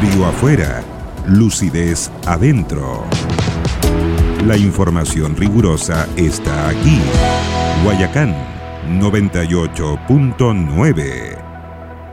Frío afuera, lucidez adentro. La información rigurosa está aquí. Guayacán 98.9.